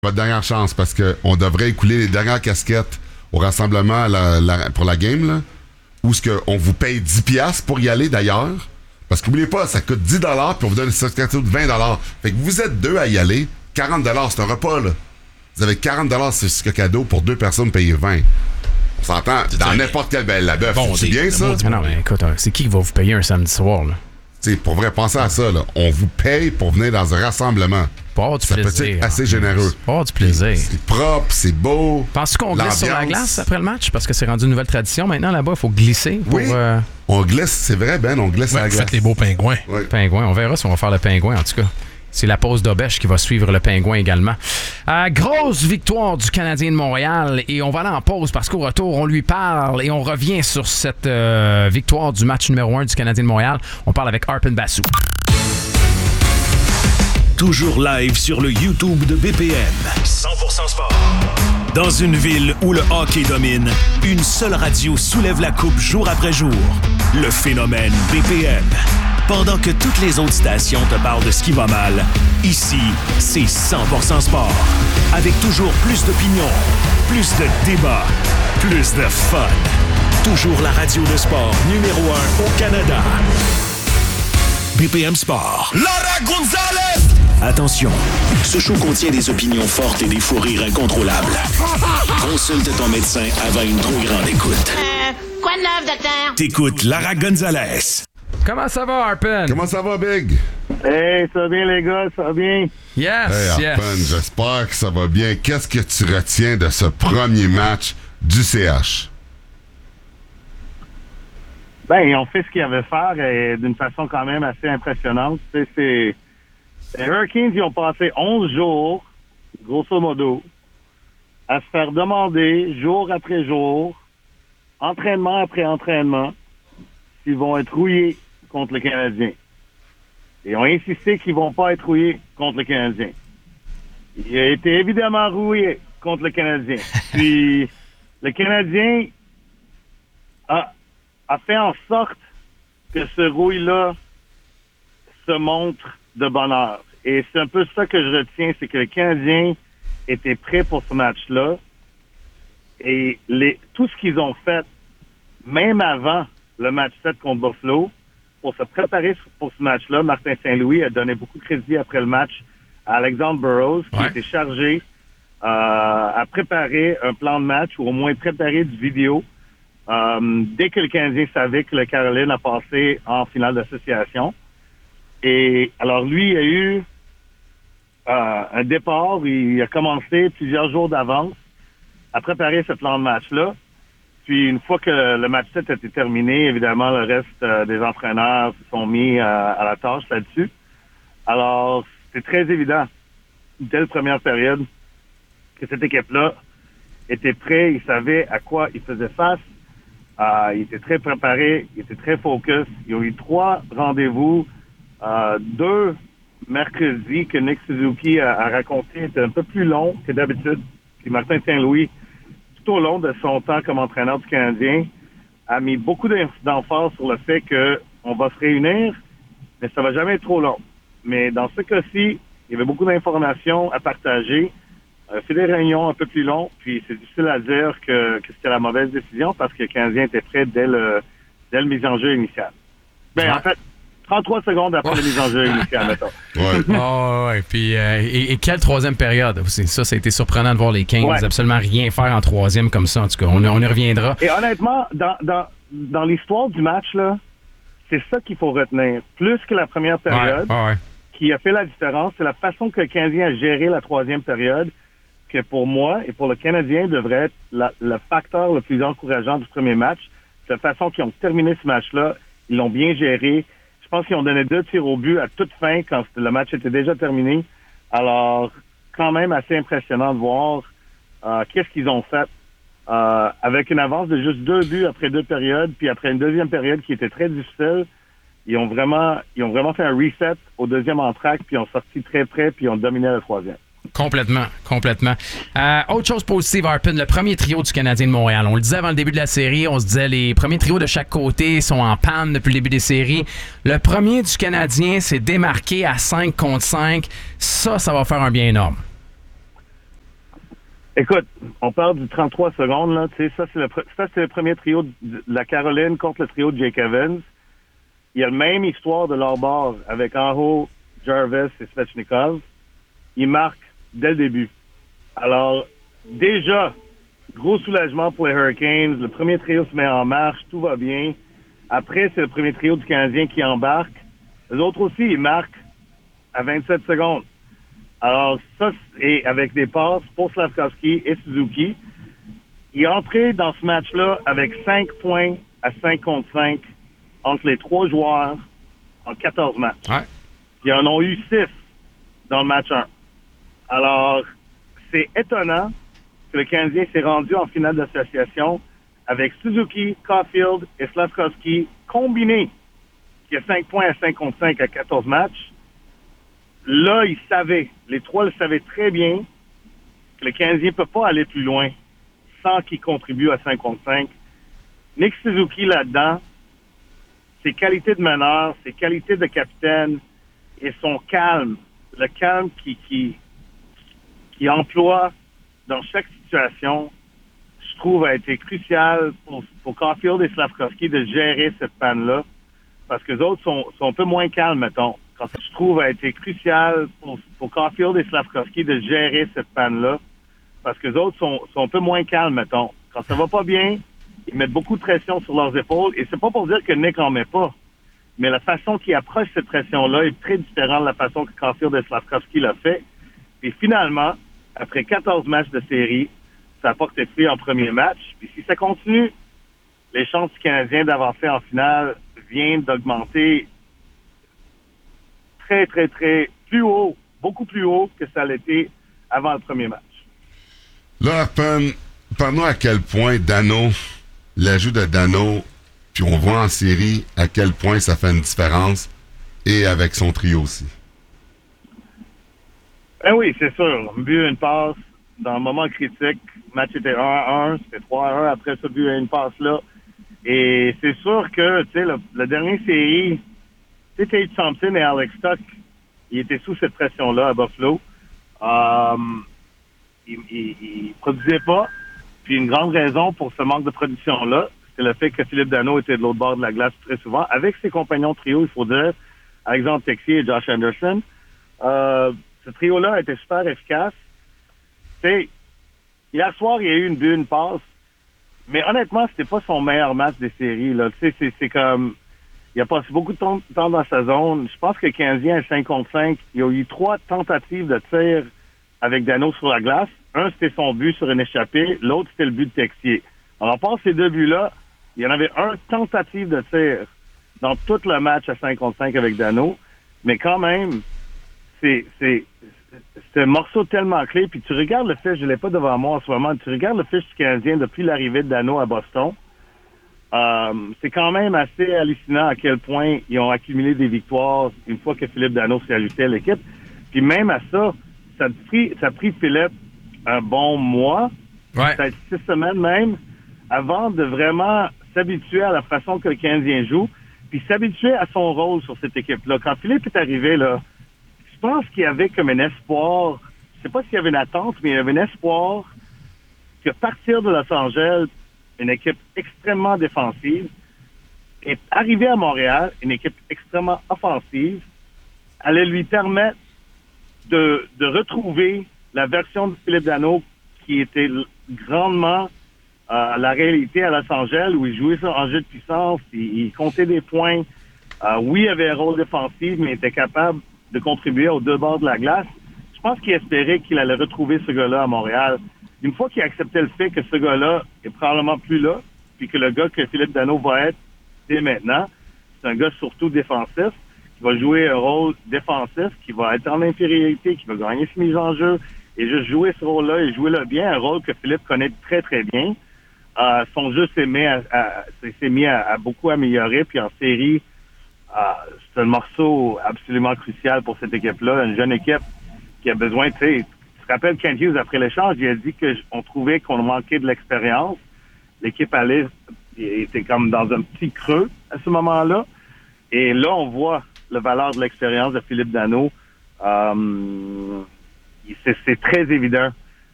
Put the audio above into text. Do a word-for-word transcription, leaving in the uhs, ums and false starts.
Votre dernière chance, parce qu'on devrait écouler les dernières casquettes au rassemblement à la, la, pour la game, là, où ce qu'on vous paye dix dollars pour y aller d'ailleurs. Parce qu'oubliez pas, ça coûte dix dollars puis on vous donne une certificat de vingt dollars. Fait que vous êtes deux à y aller, quarante dollars, c'est un repas, là. Vous avez quarante dollars, c'est ce cadeau pour deux personnes payées vingt. On s'entend, c'est dans n'importe quelle belle la bœuf. Bon, c'est bien ça? Ah non, mais écoute, c'est qui qui va vous payer un samedi soir, là? T'sais, pour vrai, pensez à ça, là. On vous paye pour venir dans un rassemblement. Pour avoir du ça plaisir. Ça peut être assez généreux. Pour avoir du plaisir. C'est propre, c'est beau. Penses-tu qu'on glisse sur la glace après le match? Parce que c'est rendu une nouvelle tradition. Maintenant, là-bas, il faut glisser. Pour, oui, euh... on glisse, c'est vrai, Ben, on glisse ouais, à la glace. Faites les beaux pingouins. Oui. Pingouin, on verra si on va faire le pingouin, en tout cas. C'est la pause d'Obèche qui va suivre le pingouin également. Euh, grosse victoire du Canadien de Montréal et on va aller en pause parce qu'au retour, on lui parle et on revient sur cette euh, victoire du match numéro un du Canadien de Montréal. On parle avec Arpin Basu. Toujours live sur le YouTube de B P M. cent pour cent sport. Dans une ville où le hockey domine, une seule radio soulève la coupe jour après jour. Le phénomène B P M. Pendant que toutes les autres stations te parlent de ce qui va mal, ici, c'est cent pour cent sport. Avec toujours plus d'opinions, plus de débats, plus de fun. Toujours la radio de sport numéro un au Canada. B P M Sport. Lara Gonzalez! Attention, ce show contient des opinions fortes et des fous rires incontrôlables. Consulte ton médecin avant une trop grande écoute. Euh, quoi de neuf, docteur? T'écoutes Lara Gonzalez. Comment ça va, Arpin? Comment ça va, Big? Hey, ça va bien, les gars? Ça va bien? Yes, Hey, Arpin, yes. j'espère que ça va bien. Qu'est-ce que tu retiens de ce premier match du C H? Ben, ils ont fait ce qu'ils avaient à faire et d'une façon quand même assez impressionnante. C'est, c'est... Les Hurricanes, ils ont passé onze jours, grosso modo, à se faire demander, jour après jour, entraînement après entraînement, s'ils vont être rouillés contre le Canadien. Ils ont insisté qu'ils vont pas être rouillés contre le Canadien. Il a été évidemment rouillé contre le Canadien. Puis, le Canadien a, a fait en sorte que ce rouille-là se montre de bonne heure. Et c'est un peu ça que je retiens, c'est que le Canadien était prêt pour ce match-là. Et les, tout ce qu'ils ont fait, même avant le match sept contre Buffalo, pour se préparer pour ce match-là, Martin Saint-Louis a donné beaucoup de crédit après le match à Alexandre Burrows, qui ouais. était chargé euh, à préparer un plan de match, ou au moins préparer du vidéo, euh, dès que le Canadien savait que le Caroline a passé en finale d'association. Et alors, lui, il a eu euh, un départ, il a commencé plusieurs jours d'avance à préparer ce plan de match-là. Puis, une fois que le match sept a été terminé, évidemment, le reste euh, des entraîneurs se sont mis euh, à la tâche là-dessus. Alors, c'est très évident, dès la première période, que cette équipe-là était prête, ils savaient à quoi ils faisaient face. Euh, ils étaient très préparés, ils étaient très focus. Ils ont eu trois rendez-vous. Euh, deux mercredis que Nick Suzuki a, a raconté étaient un peu plus longs que d'habitude. Puis Martin Saint-Louis, tout au long de son temps comme entraîneur du Canadien, a mis beaucoup d'emphase sur le fait qu'on va se réunir, mais ça va jamais être trop long. Mais dans ce cas-ci, il y avait beaucoup d'informations à partager. Euh, c'est des réunions un peu plus longues, puis c'est difficile à dire que, que c'était la mauvaise décision parce que le Canadien était prêt dès le, dès le mise en jeu initial. Ben, ouais. En fait, trente-trois secondes après la mise en jeu initiale, mettons. Ouais. Oh, ouais. Puis, euh, et, et quelle troisième période? C'est ça, ça a été surprenant de voir les Kings ouais. absolument rien faire en troisième comme ça. En tout cas, on, on y reviendra. Et honnêtement, dans, dans, dans l'histoire du match, là, c'est ça qu'il faut retenir. Plus que la première période, ouais, ouais. qui a fait la différence, c'est la façon que le Canadien a géré la troisième période, que pour moi et pour le Canadien devrait être la, le facteur le plus encourageant du premier match. C'est la façon qu'ils ont terminé ce match-là. Ils l'ont bien géré. Je pense qu'ils ont donné deux tirs au but à toute fin quand le match était déjà terminé. Alors, quand même assez impressionnant de voir euh, qu'est-ce qu'ils ont fait euh, avec une avance de juste deux buts après deux périodes, puis après une deuxième période qui était très difficile. Ils ont vraiment, ils ont vraiment fait un reset au deuxième entracte, puis ils ont sorti très près, puis ils ont dominé le troisième. Complètement, complètement. Euh, autre chose positive, Arpin, le premier trio du Canadien de Montréal. On le disait avant le début de la série, on se disait les premiers trios de chaque côté sont en panne depuis le début des séries. Le premier du Canadien s'est démarqué à cinq contre cinq. Ça, ça va faire un bien énorme. Écoute, on parle du trente-trois secondes, là. Tu sais, ça, c'est le, ça, c'est le premier trio de la Caroline contre le trio de Jake Evans. Il y a la même histoire de leur bord avec Aho, Jarvis et Svechnikov. Ils marquent dès le début. Alors, déjà, gros soulagement pour les Hurricanes. Le premier trio se met en marche, tout va bien. Après, c'est le premier trio du Canadien qui embarque. Les autres aussi, ils marquent à vingt-sept secondes. Alors, ça, et avec des passes pour Slavkovski et Suzuki, il est entré dans ce match-là avec cinq points à cinq contre cinq entre les trois joueurs en quatorze matchs. Ouais. Ils en ont eu six dans le match un. Alors, c'est étonnant que le Canadien s'est rendu en finale d'association avec Suzuki, Caulfield et Slavkovski combinés, qui a cinq points à cinq contre cinq à quatorze matchs. Là, ils savaient, les trois le savaient très bien, que le Canadien ne peut pas aller plus loin sans qu'il contribue à cinq contre cinq. Nick Suzuki, là-dedans, ses qualités de meneur, ses qualités de capitaine et son calme, le calme qui, qui, qui emploie dans chaque situation, je trouve, a été crucial pour, pour Caulfield et Slavkovski de gérer cette panne-là, parce que les autres sont, sont un peu moins calmes, mettons. Quand je trouve, a été crucial pour, pour Caulfield et Slavkovski de gérer cette panne-là, parce que les autres sont, sont un peu moins calmes, mettons. Quand ça va pas bien, ils mettent beaucoup de pression sur leurs épaules, et c'est pas pour dire que Nick en met pas, mais la façon qu'il approche cette pression-là est très différente de la façon que Caulfield et Slavkovski l'a fait. Et finalement, après quatorze matchs de série, ça a porté fruit en premier match. Puis si ça continue, les chances du Canadien d'avancer en finale viennent d'augmenter très, très, très plus haut, beaucoup plus haut que ça l'était avant le premier match. Là, Arpen, parle-nous à quel point Dano, l'ajout de Dano, puis on voit en série à quel point ça fait une différence, et avec son trio aussi. Ben oui, c'est sûr. Un but, une passe, dans le moment critique, le match était un à un, c'était trois à un, après ce but, une passe là. Et c'est sûr que, tu sais, la, la dernière série, tu sais, Tate Thompson et Alex Tuch, ils étaient sous cette pression-là à Buffalo. Um, ils, ils, ils produisaient pas. Puis une grande raison pour ce manque de production-là, c'est le fait que Philippe Dano était de l'autre bord de la glace très souvent. Avec ses compagnons de trio, il faut dire, Alexandre Texier et Josh Anderson, euh, ce trio-là a été super efficace. Tu sais, hier soir, il y a eu une but, une passe. Mais honnêtement, c'était pas son meilleur match des séries, là. Tu sais, c'est, c'est comme, il a passé beaucoup de temps, temps dans sa zone. Je pense que le Canadien, à cinq contre cinq, il y a eu trois tentatives de tir avec Dano sur la glace. Un, c'était son but sur une échappée. L'autre, c'était le but de Texier. Alors, à part ces deux buts-là, il y en avait un tentative de tir dans tout le match à cinq contre cinq avec Dano. Mais quand même, c'est, c'est, c'est un morceau tellement clé. Puis tu regardes le fiche, je l'ai pas devant moi en ce moment, tu regardes le fiche du Canadien depuis l'arrivée de Dano à Boston. Euh, c'est quand même assez hallucinant à quel point ils ont accumulé des victoires une fois que Philippe Dano s'est ajouté à l'équipe. Puis même à ça, ça a pris, ça a pris Philippe un bon mois, ouais. peut-être six semaines même, avant de vraiment s'habituer à la façon que le Canadien joue, puis s'habituer à son rôle sur cette équipe-là. Quand Philippe est arrivé, là, je pense qu'il y avait comme un espoir, je sais pas s'il y avait une attente, mais il y avait un espoir que partir de Los Angeles, une équipe extrêmement défensive, et arriver à Montréal, une équipe extrêmement offensive, allait lui permettre de, de retrouver la version de Philippe Dano qui était grandement euh, la réalité à Los Angeles, où il jouait en jeu de puissance, il, il comptait des points. Euh, oui, il avait un rôle défensif, mais il était capable de contribuer aux deux bords de la glace. Je pense qu'il espérait qu'il allait retrouver ce gars-là à Montréal. Une fois qu'il acceptait le fait que ce gars-là est probablement plus là, puis que le gars que Philippe Dano va être dès maintenant, c'est un gars surtout défensif, qui va jouer un rôle défensif, qui va être en infériorité, qui va gagner ses mises en jeu, et juste jouer ce rôle-là et jouer-le bien, un rôle que Philippe connaît très, très bien. Euh, son jeu s'est mis, à, à, s'est mis à, à beaucoup améliorer, puis en série, euh, c'est un morceau absolument crucial pour cette équipe-là, une jeune équipe qui a besoin, tu sais, tu te rappelles Kent Hughes, après l'échange, il a dit qu'on trouvait qu'on manquait de l'expérience. L'équipe allait, était comme dans un petit creux à ce moment-là. Et là, on voit la valeur de l'expérience de Philippe Dano. Euh, c'est, c'est très évident